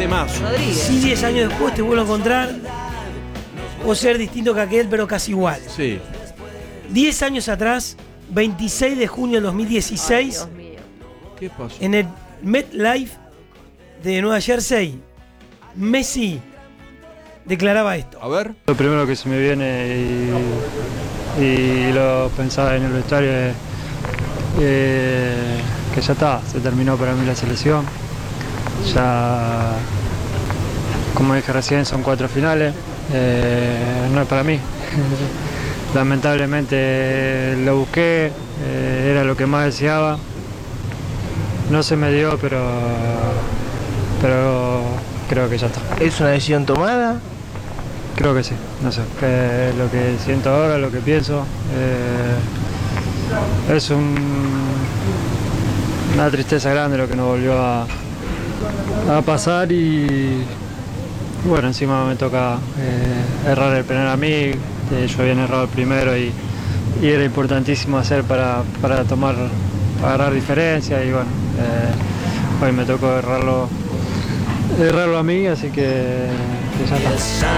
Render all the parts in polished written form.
temazo. Rodríguez. Si 10 años después te vuelvo a encontrar, o ser distinto que aquel, pero casi igual. Sí. 10 años atrás, 26 de junio del 2016, Ay, Dios mío. ¿Qué pasó? en el MetLife de Nueva Jersey, Messi declaraba esto. A ver. Lo primero que se me viene y lo pensaba en el vestuario es que ya está, se terminó para mí la selección. Ya, como dije recién, son 4 finales, no es para mí. Lamentablemente lo busqué, era lo que más deseaba. No se me dio, pero creo que ya está. ¿Es una decisión tomada? Creo que sí, no sé, lo que siento ahora, lo que pienso, es una tristeza grande lo que nos volvió a pasar y bueno, encima me toca errar el penal a mí, yo había errado el primero y era importantísimo hacer para agarrar diferencia y bueno, hoy me tocó errarlo a mí, así que ya está.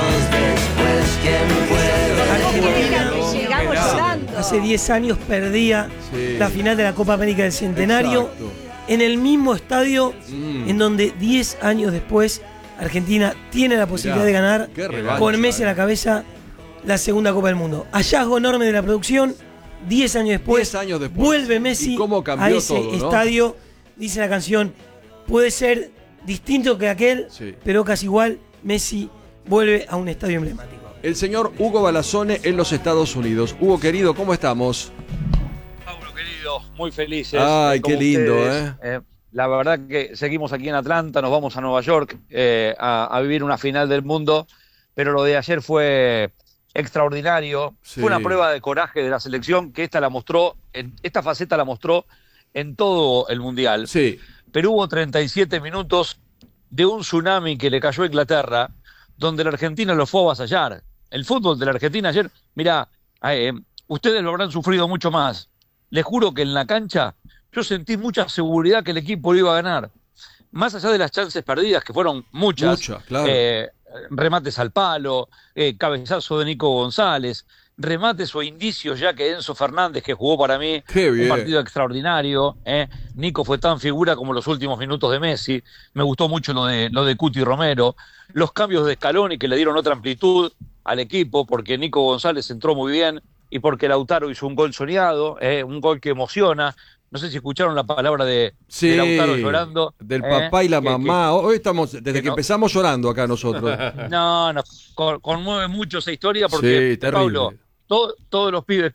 Argentina Llegamos llorando. hace 10 años perdía Sí. la final de la Copa América del Centenario Exacto. en el mismo estadio Mm. en donde 10 años después Argentina tiene la posibilidad Mirá, de ganar qué revancha, con Messi en la cabeza la segunda Copa del Mundo. Hallazgo enorme de la producción, 10 años después, 10 años después. vuelve Messi ¿Y cómo cambió a ese todo, no? estadio, dice la canción, puede ser distinto que aquel, Sí. pero casi igual, Messi vuelve a un estadio emblemático. El señor Hugo Balazone en los Estados Unidos. Hugo, querido, ¿cómo estamos? Pablo, querido, muy felices. Ay, como qué lindo, ustedes. La verdad que seguimos aquí en Atlanta, nos vamos a Nueva York a vivir una final del mundo, pero lo de ayer fue extraordinario. Sí. Fue una prueba de coraje de la selección que esta faceta la mostró en todo el Mundial. Sí. Pero hubo 37 minutos de un tsunami que le cayó a Inglaterra, donde la Argentina lo fue a avasallar. El fútbol de la Argentina ayer, mirá, ustedes lo habrán sufrido mucho más. Les juro que en la cancha yo sentí mucha seguridad que el equipo lo iba a ganar. Más allá de las chances perdidas, que fueron muchas, Claro. remates al palo, cabezazo de Nico González, remates o indicios ya que Enzo Fernández, que jugó para mí Qué bien. un partido extraordinario. Nico fue tan figura como los últimos minutos de Messi. Me gustó mucho lo de Cuti Romero. Los cambios de Scaloni que le dieron otra amplitud al equipo, porque Nico González entró muy bien y porque Lautaro hizo un gol soñado, un gol que emociona. No sé si escucharon la palabra de Lautaro llorando. Del papá y la mamá. Hoy estamos, desde que no- empezamos llorando acá nosotros. No, conmueve mucho esa historia porque, Sí, terrible. Pablo, todos los pibes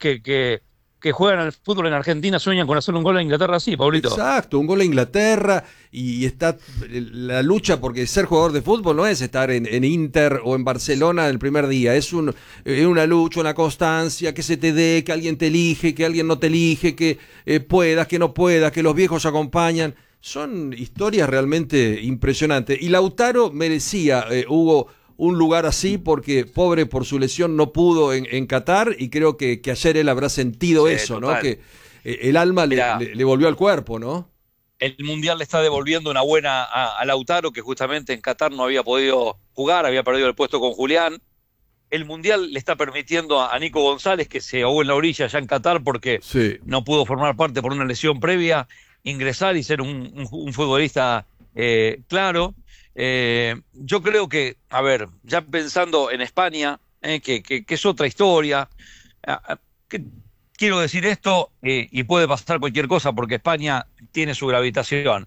que juegan al fútbol en Argentina sueñan con hacer un gol a Inglaterra así, Pablito. Exacto, un gol a Inglaterra y está la lucha, porque ser jugador de fútbol no es estar en Inter o en Barcelona el primer día, es una lucha, una constancia, que se te dé, que alguien te elige, que alguien no te elige, que puedas, que no puedas, que los viejos acompañan. Son historias realmente impresionantes. Y Lautaro merecía, Hugo, un lugar así, porque pobre por su lesión no pudo en Qatar, y creo que ayer él habrá sentido Sí, eso, total. ¿no? Que el alma Mirá. le volvió al cuerpo, ¿no? El Mundial le está devolviendo una buena a Lautaro, que justamente en Qatar no había podido jugar, había perdido el puesto con Julián. El Mundial le está permitiendo a Nico González, que se ahogó en la orilla ya en Qatar porque Sí. no pudo formar parte por una lesión previa, ingresar y ser un futbolista claro. Yo creo que, a ver, ya pensando en España, que es otra historia, quiero decir esto y puede pasar cualquier cosa porque España tiene su gravitación.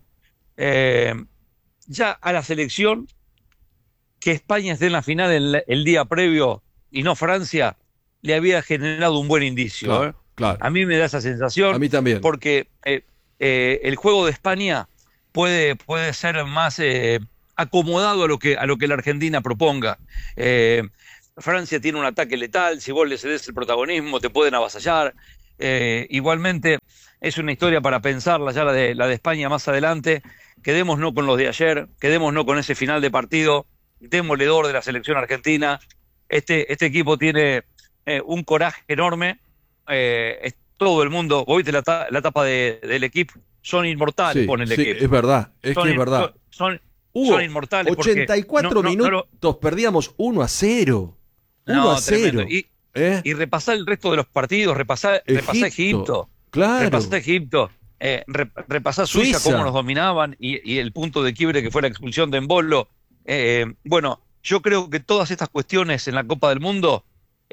Ya a la selección, que España esté en la final el día previo y no Francia, le había generado un buen indicio. Claro, claro. A mí me da esa sensación. A mí también. Porque el juego de España puede ser más acomodado a lo que la Argentina proponga. Francia tiene un ataque letal, si vos le cedés el protagonismo te pueden avasallar. Igualmente es una historia para pensarla ya la de España más adelante. Quedémonos con los de ayer, quedémonos con ese final de partido demoledor de la selección argentina. Este equipo tiene un coraje enorme. Todo el mundo, vos viste la tapa del equipo, son inmortales, Sí, pone el sí, equipo. es verdad, es que es verdad. Son Hugo, son inmortales. 84 minutos, perdíamos 1-0. 1-0. Y repasar el resto de los partidos, repasar Egipto. Claro. Repasar Egipto. Repasar Suiza, cómo nos dominaban y el punto de quiebre que fue la expulsión de Embolo. Bueno, yo creo que todas estas cuestiones en la Copa del Mundo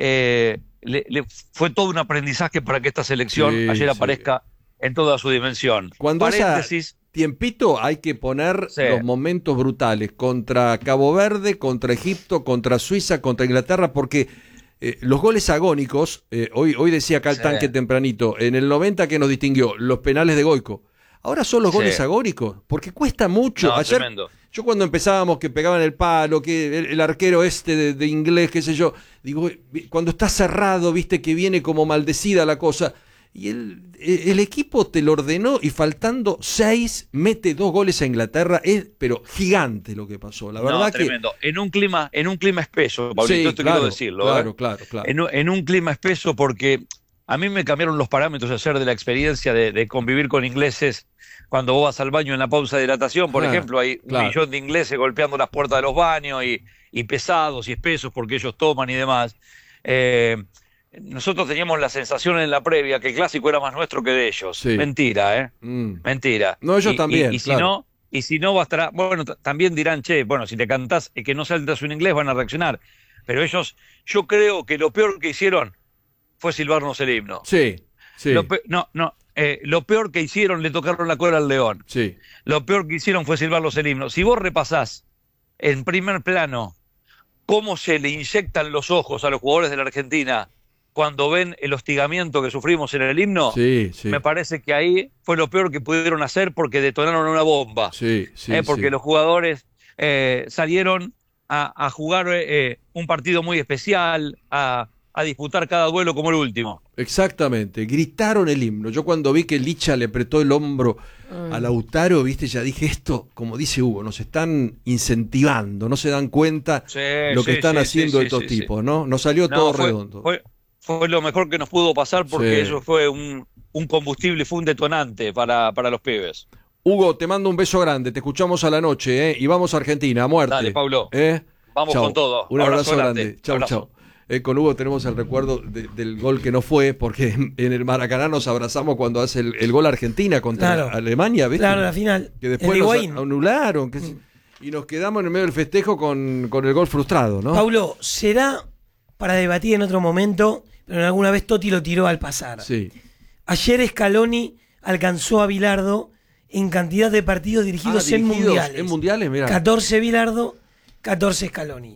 fue todo un aprendizaje para que esta selección ayer aparezca en toda su dimensión. Cuando Paréntesis, tiempito hay que poner los momentos brutales contra Cabo Verde, contra Egipto, contra Suiza, contra Inglaterra, porque los goles agónicos, hoy decía acá el tanque tempranito, en el 90 que nos distinguió, los penales de Goico. Ahora son los goles agónicos, porque cuesta mucho. No, ayer, tremendo. yo cuando empezábamos que pegaban el palo, que el arquero de inglés, qué sé yo, digo, cuando está cerrado, viste que viene como maldecida la cosa, y el equipo te lo ordenó y faltando 6 mete 2 goles a Inglaterra, pero gigante lo que pasó, la verdad tremendo. En un clima espeso, Pablito, quiero decirlo. Claro. En un clima espeso, porque a mí me cambiaron los parámetros ayer de la experiencia de convivir con ingleses. Cuando vos vas al baño en la pausa de hidratación, por ejemplo, hay un millón de ingleses golpeando las puertas de los baños y pesados y espesos porque ellos toman y demás. Nosotros teníamos la sensación en la previa que el clásico era más nuestro que de ellos. Sí. Mentira, Mentira. No, ellos también. Y si no va a estar. Bueno, también dirán, si le cantás que no saltas un inglés, van a reaccionar. Pero ellos, yo creo que lo peor que hicieron fue silbarnos el himno. Sí. Lo peor que hicieron, le tocaron la cola al león. Sí. Lo peor que hicieron fue silbarnos el himno. Si vos repasás en primer plano cómo se le inyectan los ojos a los jugadores de la Argentina cuando ven el hostigamiento que sufrimos en el himno, me parece que ahí fue lo peor que pudieron hacer porque detonaron una bomba. Porque los jugadores salieron a jugar un partido muy especial, a disputar cada duelo como el último. Exactamente, gritaron el himno. Yo cuando vi que Licha le apretó el hombro a Lautaro, viste, ya dije esto, como dice Hugo, nos están incentivando, no se dan cuenta lo que están haciendo estos tipos, ¿no? Nos salió todo redondo. Fue lo mejor que nos pudo pasar porque eso fue un combustible, fue un detonante para los pibes. Hugo, te mando un beso grande, te escuchamos a la noche, y vamos a Argentina, a muerte. Dale, Pablo. Vamos con todo. Un abrazo grande. Chau. Con Hugo tenemos el recuerdo del gol que no fue, porque en el Maracaná nos abrazamos cuando hace el gol Argentina contra Alemania, ¿viste? Claro, la final. Que después nos anularon. Y nos quedamos en el medio del festejo con el gol frustrado, ¿no? Paulo, será para debatir en otro momento, pero alguna vez Totti lo tiró al pasar. Sí. Ayer Scaloni alcanzó a Bilardo en cantidad de partidos dirigidos en mundiales. En mundiales, mirá. 14 Bilardo, 14 Scaloni.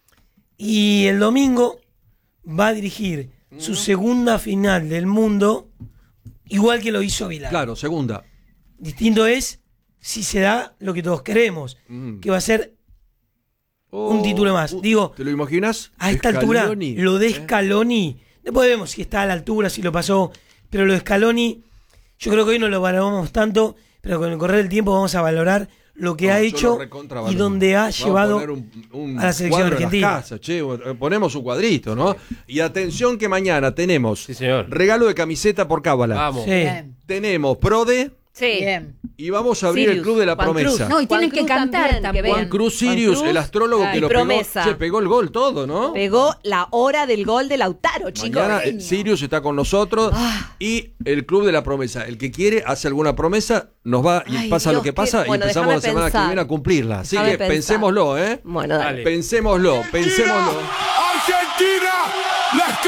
Y el domingo va a dirigir su segunda final del mundo, igual que lo hizo Bilardo. Claro, segunda. Distinto es si se da lo que todos queremos, que va a ser un título más. Digo, ¿te lo imaginas? A esta altura, lo de Scaloni, después vemos si está a la altura, si lo pasó, pero lo de Scaloni, yo creo que hoy no lo valoramos tanto, pero con el correr del tiempo vamos a valorar lo que ha hecho y donde ha llevado a la selección argentina. Ponemos un cuadrito, ¿no? Y atención que mañana tenemos regalo de camiseta por cábala. Vamos. Tenemos Prode. Sí. Y vamos a abrir el Club de la Promesa. No, y tienen que cantar también. Juan Cruz Sirius, el astrólogo que lo pegó. Pegó el gol todo, ¿no? Pegó la hora del gol de Lautaro, chicos. Mañana Sirius está con nosotros y el Club de la Promesa. El que quiere hace alguna promesa, nos va y pasa lo que pasa y empezamos la semana que viene a cumplirla. Así que pensémoslo, Bueno, dale. Pensémoslo. ¡Argentina!